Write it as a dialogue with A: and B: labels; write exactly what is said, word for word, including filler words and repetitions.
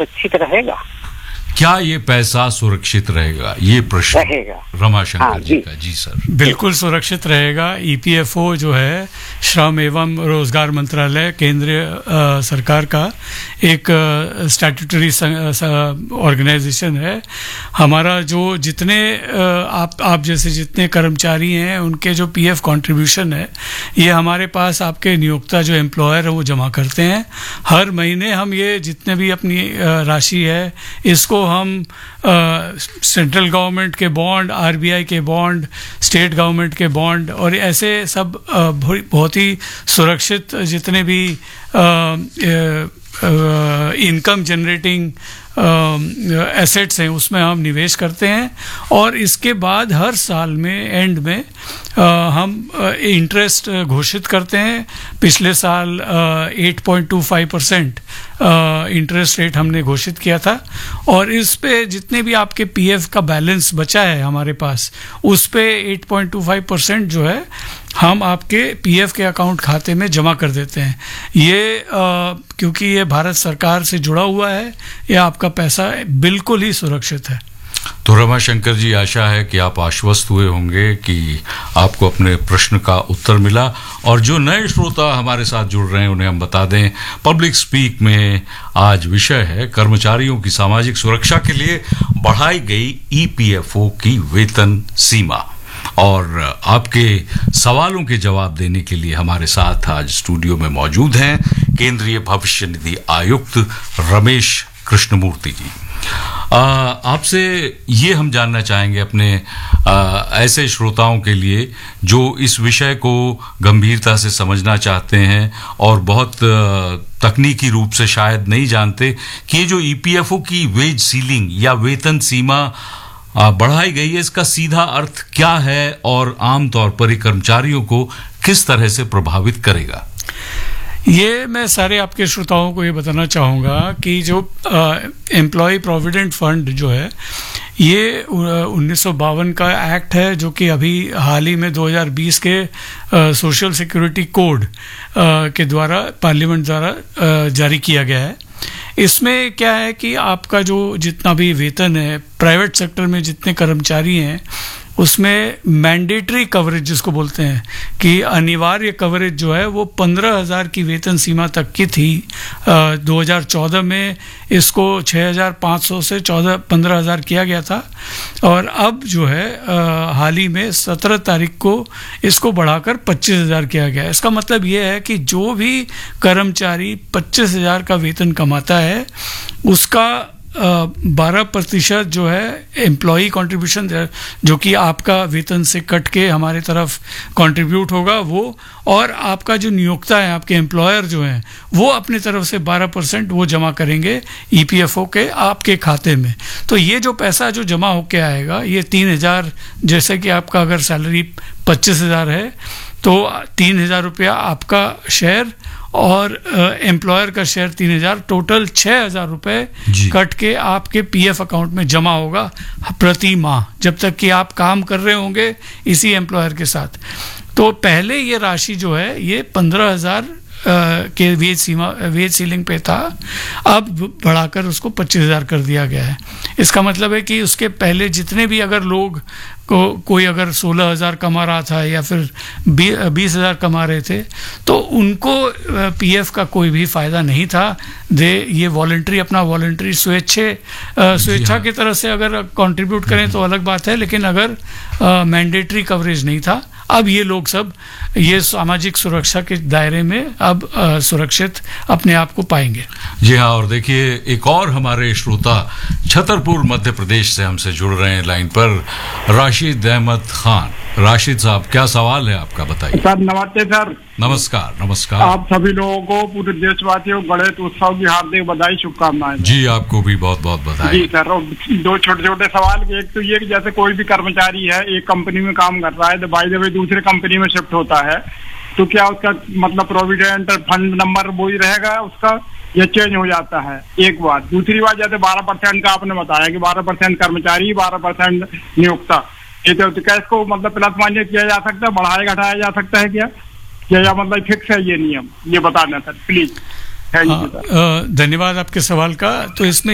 A: सुरक्षित रहेगा?
B: क्या ये पैसा सुरक्षित रहेगा, ये प्रश्न
A: रहेगा
B: रमाशंकर
A: हाँ,
B: जी
A: जी
B: का। जी सर,
C: बिल्कुल सुरक्षित रहेगा। ईपीएफओ जो है श्रम एवं रोजगार मंत्रालय केंद्रीय सरकार का एक स्टैट्यूटरी ऑर्गेनाइजेशन है। हमारा जो जितने आप आप जैसे जितने कर्मचारी हैं उनके जो पीएफ कंट्रीब्यूशन है, ये हमारे पास आपके नियोक्ता जो एम्प्लॉयर है वो जमा करते हैं। हर महीने हम ये जितने भी अपनी राशि है इसको हम सेंट्रल गवर्नमेंट के बॉन्ड, आरबीआई के बॉन्ड, स्टेट गवर्नमेंट के बॉन्ड और ऐसे सब आ, बहुत ही सुरक्षित जितने भी इनकम जनरेटिंग एसेट्स हैं उसमें हम निवेश करते हैं। और इसके बाद हर साल में एंड में आ, हम इंटरेस्ट घोषित करते हैं। पिछले साल eight point two five percent interest rate हमने घोषित किया था। और इस पे जितने भी आपके पीएफ का बैलेंस बचा है हमारे पास, उस पे eight point two five percent जो है हम आपके पीएफ के अकाउंट खाते में जमा कर देते हैं। ये आ, क्योंकि ये भारत सरकार से जुड़ा हुआ है, ये आपका पैसा बिल्कुल ही सुरक्षित है।
B: तो रमाशंकर जी, आशा है कि आप आश्वस्त हुए होंगे कि आपको अपने प्रश्न का उत्तर मिला। और जो नए श्रोता हमारे साथ जुड़ रहे हैं उन्हें हम बता दें, पब्लिक स्पीक में आज विषय है कर्मचारियों की सामाजिक सुरक्षा के लिए बढ़ाई गई ईपीएफओ की वेतन सीमा। और आपके सवालों के जवाब देने के लिए हमारे साथ आज स्टूडियो में मौजूद हैं केंद्रीय भविष्य निधि आयुक्त रमेश कृष्णमूर्ति जी। आपसे ये हम जानना चाहेंगे अपने आ, ऐसे श्रोताओं के लिए जो इस विषय को गंभीरता से समझना चाहते हैं और बहुत तकनीकी रूप से शायद नहीं जानते कि ये जो ईपीएफओ की वेज सीलिंग या वेतन सीमा बढ़ाई गई है, इसका सीधा अर्थ क्या है और आमतौर पर ये कर्मचारियों को किस तरह से प्रभावित करेगा?
C: ये मैं सारे आपके श्रोताओं को ये बताना चाहूँगा कि जो एम्प्लॉय प्रोविडेंट फंड जो है ये उन्नीस सौ बावन का एक्ट है, जो कि अभी हाल ही में दो हज़ार बीस के सोशल सिक्योरिटी कोड के द्वारा पार्लियामेंट द्वारा जारी किया गया है। इसमें क्या है कि आपका जो जितना भी वेतन है प्राइवेट सेक्टर में जितने कर्मचारी हैं उसमें मैंडेटरी कवरेज जिसको बोलते हैं कि अनिवार्य कवरेज जो है वो पंद्रह हज़ार की वेतन सीमा तक की थी। दो हज़ार चौदह में इसको छः हज़ार पाँच सौ से चौदह पंद्रह हज़ार किया गया था। और अब जो है आ, हाल ही में सत्रह तारीख को इसको बढ़ाकर पच्चीस हज़ार किया गया है। इसका मतलब ये है कि जो भी कर्मचारी पच्चीस हज़ार का वेतन कमाता है उसका बारह प्रतिशत जो है एम्प्लॉई कंट्रीब्यूशन जो कि आपका वेतन से कट के हमारे तरफ कंट्रीब्यूट होगा वो, और आपका जो नियोक्ता है आपके एम्प्लॉयर जो हैं वो अपनी तरफ से बारह परसेंट वो जमा करेंगे ईपीएफओ के आपके खाते में। तो ये जो पैसा जो जमा होके आएगा ये तीन हज़ार, जैसे कि आपका अगर सैलरी पच्चीस हज़ार है तो तीन हज़ार रुपया आपका शेयर और एम्प्लॉयर का शेयर तीन हज़ार, टोटल छः हज़ार रुपये कट के आपके पीएफ अकाउंट में जमा होगा प्रति माह, जब तक कि आप काम कर रहे होंगे इसी एम्प्लॉयर के साथ। तो पहले ये राशि जो है ये पंद्रह हज़ार के वेज सीमा वेज सीलिंग पे था, अब बढ़ाकर उसको पच्चीस हज़ार कर दिया गया है। इसका मतलब है कि उसके पहले जितने भी अगर लोग को कोई अगर सोलह हज़ार कमा रहा था या फिर बीस हज़ार कमा रहे थे तो उनको पीएफ का कोई भी फ़ायदा नहीं था। दे ये वॉलंटरी अपना वॉलंटरी स्वेच्छे स्वेच्छा की तरह से अगर कंट्रीब्यूट करें तो अलग बात है, लेकिन अगर मैंडेटरी कवरेज नहीं था। अब ये लोग सब ये सामाजिक सुरक्षा के दायरे में अब आ, सुरक्षित अपने आप को पाएंगे।
B: जी हाँ, और देखिए एक और हमारे श्रोता छतरपुर मध्य प्रदेश से हमसे जुड़ रहे हैं लाइन पर, राशिद अहमद खान। राशिद साहब, क्या सवाल है आपका, बताइए।
D: सर नमस्ते सर।
B: नमस्कार। नमस्कार।
D: आप सभी लोगों को, पूरे देशवासियों को गणेश उत्सव की हार्दिक बधाई, शुभकामनाएं।
B: जी आपको भी बहुत बहुत बधाई।
D: जी सर, दो छोटे छोटे सवाल। एक तो ये कि जैसे कोई भी कर्मचारी है एक कंपनी में काम कर रहा है तो बाय द वे दूसरे कंपनी में शिफ्ट होता है, तो क्या उसका मतलब प्रोविडेंट फंड नंबर वही रहेगा उसका या चेंज हो जाता है? एक बात। दूसरी बात, जैसे बारह परसेंट का आपने बताया कि बारह परसेंट कर्मचारी बारह परसेंट नियोक्ता, ये तो क्या इसको मतलब प्लस माइनस किया जा सकता है, बढ़ाया घटाया जा सकता है क्या, क्या या मतलब फिक्स है ये नियम? ये बताना sir please. Thank you sir.
C: धन्यवाद आपके सवाल का। तो इसमें